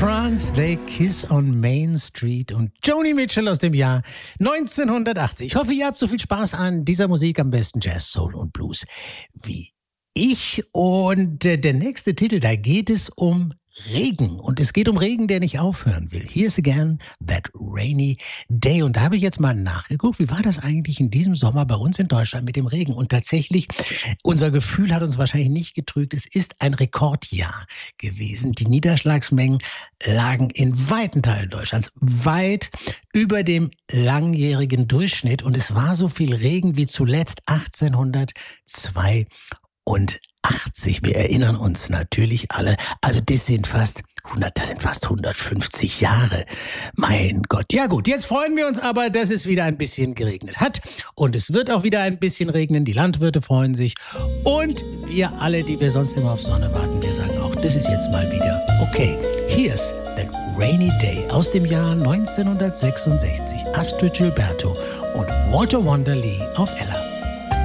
France, They Kiss on Main Street und Joni Mitchell aus dem Jahr 1980. Ich hoffe, ihr habt so viel Spaß an dieser Musik, am besten Jazz, Soul und Blues wie ich. Und der nächste Titel, da geht es um Regen. Und es geht um Regen, der nicht aufhören will. Here's again that rainy day. Und da habe ich jetzt mal nachgeguckt, wie war das eigentlich in diesem Sommer bei uns in Deutschland mit dem Regen? Und tatsächlich, unser Gefühl hat uns wahrscheinlich nicht getrügt. Es ist ein Rekordjahr gewesen. Die Niederschlagsmengen lagen in weiten Teilen Deutschlands weit über dem langjährigen Durchschnitt. Und es war so viel Regen wie zuletzt 1882. Wir erinnern uns natürlich alle, also das sind fast 150 Jahre. Mein Gott. Ja gut, jetzt freuen wir uns aber, dass es wieder ein bisschen geregnet hat. Und es wird auch wieder ein bisschen regnen. Die Landwirte freuen sich. Und wir alle, die wir sonst immer auf Sonne warten, wir sagen auch, das ist jetzt mal wieder okay. Here's that rainy day aus dem Jahr 1966. Astrid Gilberto und Walter Wanderley auf Ella.